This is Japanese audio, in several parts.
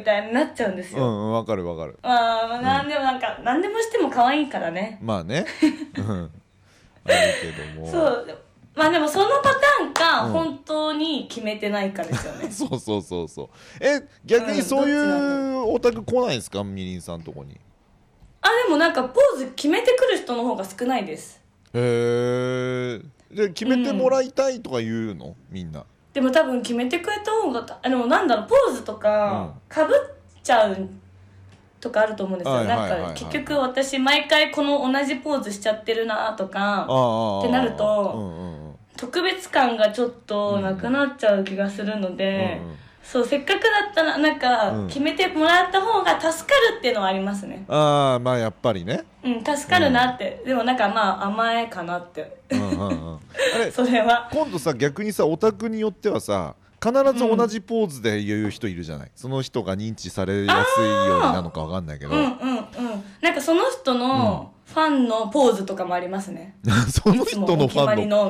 たいになっちゃうんですよ。 わかるわかる。 なんでもなんでもしても可愛いからね。 まあね。あるけども。 そう。でもそのパターンか、本当に決めてないかですよね。 そう。逆にそういうオタク来ないんですか、みりんさんとこに。 でもポーズ決めてくる人の方が少ないです。 へえ。で決めてもらいたいとか言うの、みんな。 でも多分決めてくれた方が、でもポーズとか被っちゃうとかあると思うんですよ。結局私毎回この同じポーズしちゃってるなとかってなると、特別感がちょっとなくなっちゃう気がするので、そう、せっかくだったら決めてもらった方が助かるっていうのはありますね。 まあやっぱりね。 助かるなって。でも甘えかなって。 あれそれは今度さ、逆にさ、オタクによってはさ、必ず同じポーズで言う人いるじゃない。その人が認知されやすいようになのかわかんないけど、 その人のファンのポーズとかもありますね。 その人のファンの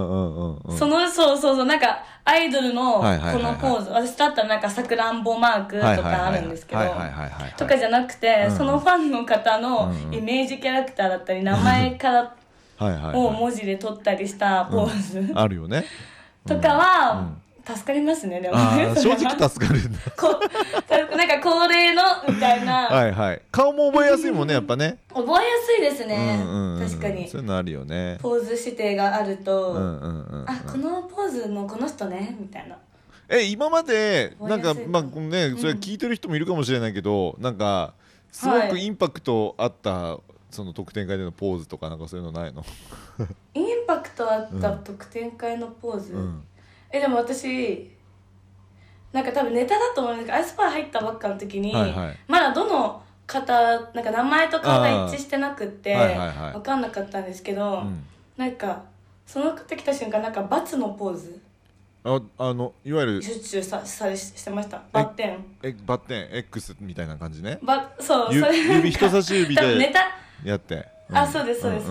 そうアイドルのこのポーズ、私だったらさくらんぼマークとかあるんですけど、とかじゃなくて、そのファンの方のイメージキャラクターだったり名前からを文字で取ったりしたポーズあるよね。 とかは助かりますね。でも正直助かるんだ。 恒例のみたいな。 顔も覚えやすいもんね、やっぱね。 覚えやすいですね。確かに。 そういうのあるよね。 ポーズ指定があると、このポーズのこの人ねみたいな。 今までそれ聞いてる人もいるかもしれないけど、すごくインパクトあったその特典会でのポーズとかそういうのないの？ インパクトあった特典会のポーズ。でも私多分ネタだと思うんですけど、アイスバー入ったばっかの時に、まだどの方名前と顔が一致してなくって分かんなかったんですけど、その方来た瞬間×のポーズ、 いわゆるしょっちゅうしてました。バッテン X みたいな感じね。 そう、 指人差し指でネタやってそうですそうです、×。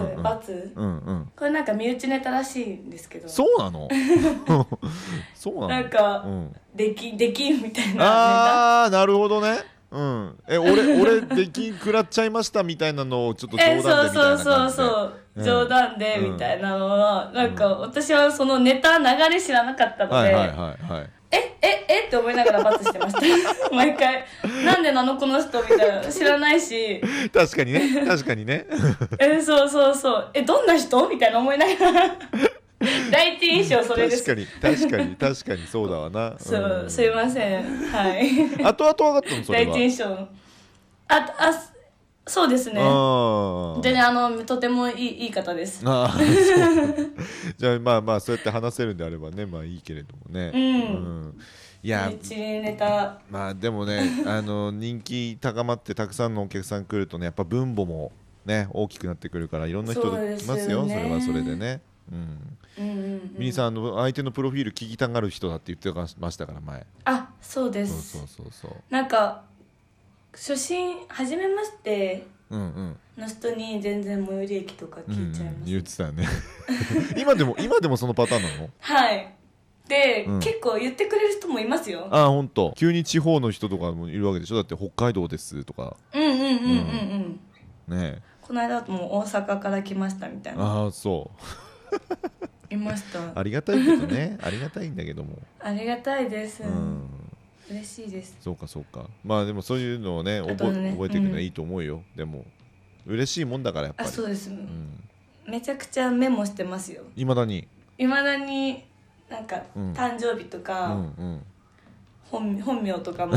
これ身内ネタらしいんですけど。 そうなの？そうなの？ できんみたいなネタ。 なるほどね。俺できん食らっちゃいましたみたいなのをちょっと冗談でみたいな感じで。 そう冗談でみたいなのは私はそのネタ流れ知らなかったので、って思いながら×してました毎回。なんでなのこの人みたいな、知らないし。 確かにねそうどんな人みたいな思いながら第一印象それです。 確かにそうだわな。 そうすいません。 後々分かったのそれは。 第一印象そうですね。全然とてもいい方です。 じゃあまあそうやって話せるんであればね、まあいいけれどもね。いやネタでもね、人気高まってたくさんのお客さん来るとね、やっぱ分母もね大きくなってくるから、いろんな人が来ますよ。それはそれでね。みりんさん相手のプロフィール聞きたがる人だって言ってましたから前。 そうです。 そう初めましての人に全然最寄り駅とか聞いちゃいます。 言ってたよね。今でもそのパターンなの？ で、結構言ってくれる人もいますよ。 本当。急に地方の人とかもいるわけでしょ。だって北海道ですとか。ね。 この間も大阪から来ましたみたいな。 そういました。 ありがたいけどね。ありがたいんだけども。 ありがたいです。嬉しいです。 そうか。まあでもそういうのをね覚えていくのはいいと思うよ。でも嬉しいもんだからやっぱり。 そうです。めちゃくちゃメモしてますよ。 いまだに誕生日とか本名とかも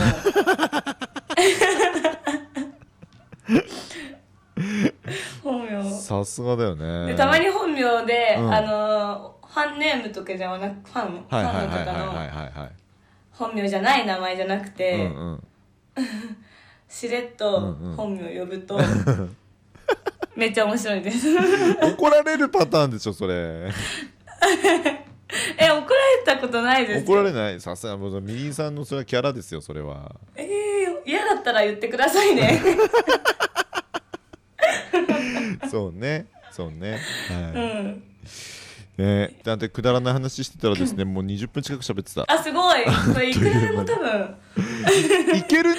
本名さすがだよね。 たまに本名でファンネームとかじゃなく、ファンの方の本名じゃない名前じゃなくてしれっと本名呼ぶとめっちゃ面白いです。 怒られるパターンでしょそれ。 怒られたことないですよ。 怒られない。さすがみりんさんのそれはキャラですよそれは。 嫌だったら言ってくださいね。 そうねなんてくだらない話してたらですね、もう20分近く喋ってた。 すごい。これいくらでも多分いけるね。